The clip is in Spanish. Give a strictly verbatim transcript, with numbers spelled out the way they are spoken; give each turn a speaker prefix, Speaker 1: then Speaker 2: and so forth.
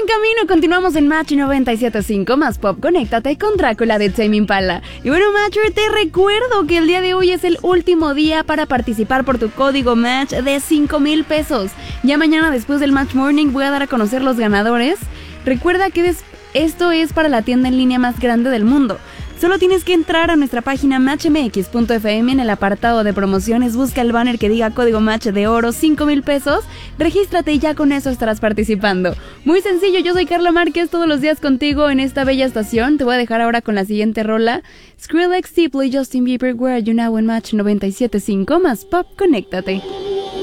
Speaker 1: camino, continuamos en Match noventa y siete punto cinco más Pop. Conéctate con Drácula de Tame Impala. Y bueno, Matcher, te recuerdo que el día de hoy es el último día para participar por tu código Match de cinco mil pesos. Ya mañana, después del Match Morning, voy a dar a conocer los ganadores. Recuerda que des- esto es para la tienda en línea más grande del mundo. Solo tienes que entrar a nuestra página match m x punto f m. En el apartado de promociones busca el banner que diga código Match de oro cinco mil pesos, regístrate y ya con eso estarás participando. Muy sencillo, yo soy Carla Márquez, todos los días contigo en esta bella estación. Te voy a dejar ahora con la siguiente rola: Skrillex, Deeply, Justin Bieber, Where Are You Now en Match noventa y siete punto cinco más Pop. Conéctate.